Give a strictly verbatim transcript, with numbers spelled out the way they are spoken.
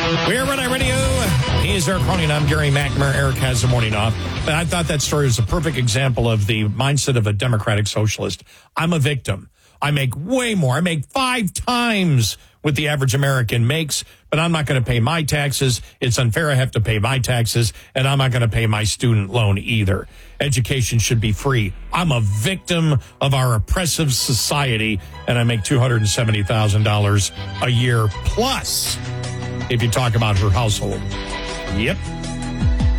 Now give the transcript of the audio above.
We're Red Eye Radio. He is Eric Cronin. I'm Gary McNamara. Eric has the morning off. And I thought that story was a perfect example of the mindset of a democratic socialist. I'm a victim. I make way more. I make five times what the average American makes, but I'm not going to pay my taxes. It's unfair I have to pay my taxes, and I'm not going to pay my student loan either. Education should be free. I'm a victim of our oppressive society, and I make two hundred seventy thousand dollars a year plus if you talk about her household. Yep.